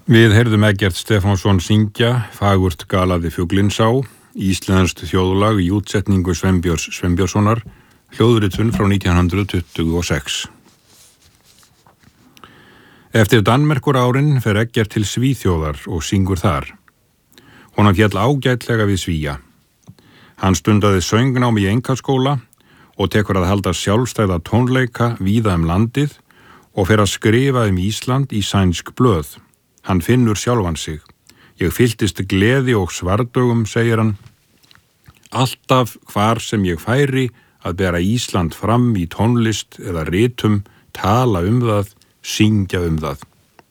Við heyrðum Eggert Stefánsson syngja Fagurt galaði fuglinn sá, íslenskt þjóðlag í útsetningu Sveinbjörns Sveinbjörnssonar, hljóðritun frá 1926. Eftir Danmerkur árin fer Eggert til Svíþjóðar og syngur þar. Honum féll ágætlega við Svíja. Hann stundaði söngnám í einkaskóla og tekur að halda sjálfstæða tónleika víða landið og fer að skrifa Ísland í sænsk blöð. Hann finnur sjálfan sig. Ég fylltist gleði og svardögum, segir hann. Alltaf hvar sem ég færi að bera Ísland fram í tónlist eða ritum, tala það, syngja það.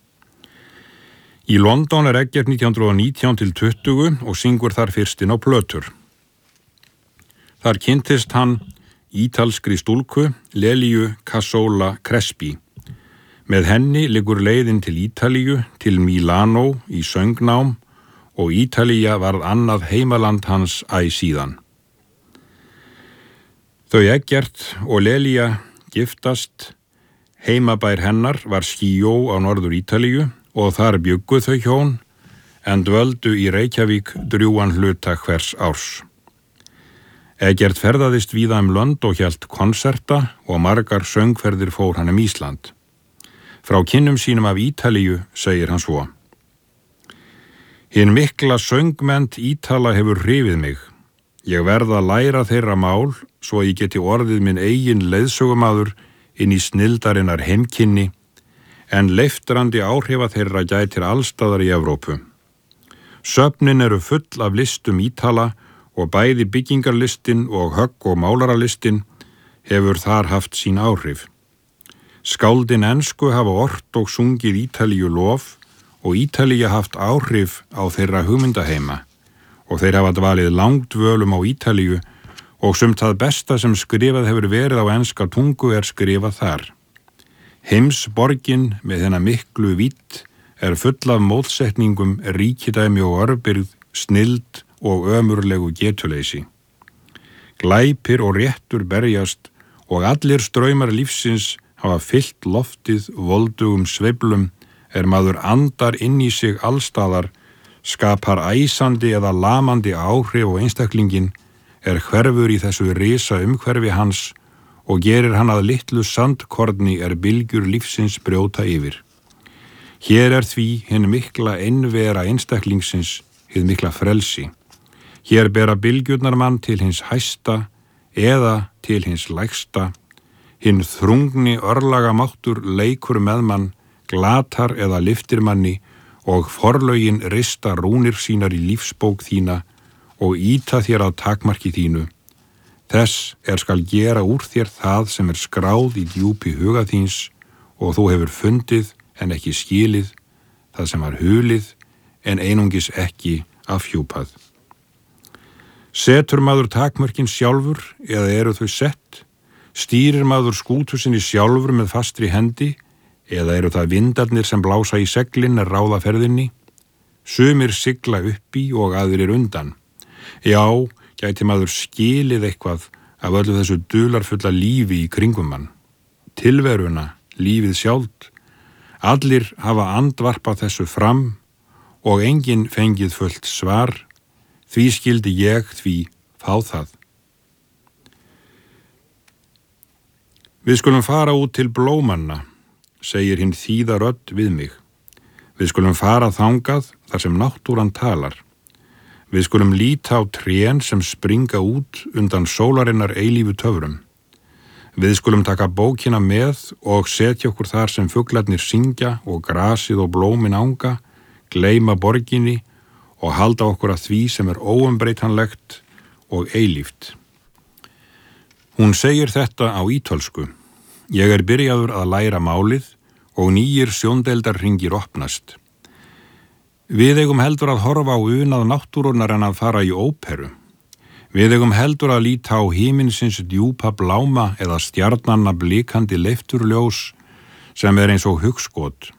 Í London Eggert 1919-20 og syngur þar fyrstinn á plötur. Þar kynntist hann ítalskri stúlku, Lelíu Cassola Crespi. Með henni liggur leiðin til Ítalíu, til Milano í söngnám og Ítalía varð annað heimaland hans síðan. Þau Eggert og Lelía giftast, heimabær hennar var Skíó á norður Ítalíu og þar bjuggu þau hjón en dvöldu í Reykjavík drjúgan hluta hvers árs. Eggert ferðaðist víða lönd og hélt konserta og margar söngferðir fór hann Ísland. Frá kynnum sínum af Ítalíu segir hann svo. Hinn mikla söngmennt Ítala hefur hrifið mig. Ég verð að læra þeirra mál svo ég geti orðið minn eigin leiðsögumaður inn í snildarinnar heimkynni, en leiftrandi áhrifa þeirra gætir allstaðar í Evrópu. Söfnin eru full af listum Ítala og bæði byggingarlistin og högg- og málaralistin hefur þar haft sín áhrif. Skáldin ensku hafa ort og sungið Ítalíu lof og Ítalía haft áhrif á þeirra hugmyndaheima og þeir hafa dvalið langdvölum á Ítalíu og sumt það besta sem skrifað hefur verið á enska tungu skrifað þar. Heimsborgin með hennar miklu vídd full af mótsetningum, ríkidæmi og örbirgð, snild og ömurlegu getuleysi. Glæpir og réttur berjast og allir straumar lífsins hafa fyllt loftið voldugum sveiflum maður andar inn í sig allstaðar, skapar æsandi eða lamandi áhrif á einstaklingin, hverfur í þessu risa umhverfi hans og gerir hann að litlu sandkorni bylgjur lífsins brjóta yfir. Hér því hinn mikla einvera einstaklingsins, hið mikla frelsi. Hér bera bylgjurnar mann til hins hæsta eða til hins lægsta. Hinn þrungni örlaga máttur leikur með mann, glatar eða lyftir manni og forlögin rista rúnir sínar í lífsbók þína og ýta þér á takmarki þínu. Þess skal gera úr þér það sem skráð í djúpi huga þíns og þú hefur fundið en ekki skilið, það sem var hulið en einungis ekki afhjúpað. Setur maður takmörkin sjálfur eða eru þau sett? Stýrir maður skútu sinni sjálfur með fastri hendi eða eru það vindarnir sem blása í seglin ráða ferðinni? Sumir sigla uppi og aðrir undan. Já, gæti maður skilið eitthvað af öllu þessu dularfulla lífi í kringum mann. Tilveruna, lífið sjálft. Allir hafa andvarpað þessu fram og enginn fengið fullt svar. Því skildi ég því fá það. Við skulum fara út til blómanna, segir hinn þýða rödd við mig. Við skulum fara þangað þar sem náttúran talar. Við skulum líta á trén sem springa út undan sólarinnar eilífu töfrum. Við skulum taka bókina með og setja okkur þar sem fuglarnir syngja og grasið og blómin anga, gleyma borginni og halda okkur að því sem óumbreytanlegt og eilíft. Hún segir þetta á ítölsku. Ég byrjaður að læra málið og nýjir sjóndeildarhringir opnast. Við eigum heldur að horfa á unað náttúrunnar en að fara í óperu. Við eigum heldur að líta á himinsins djúpa bláma eða stjarnanna blikandi leifturljós sem eins og hugskot